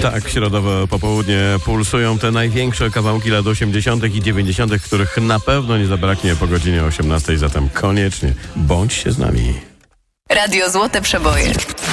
Tak, środowe popołudnie pulsują te największe kawałki lat 80. i 90., których na pewno nie zabraknie po godzinie 18, zatem koniecznie bądźcie z nami. Radio Złote Przeboje.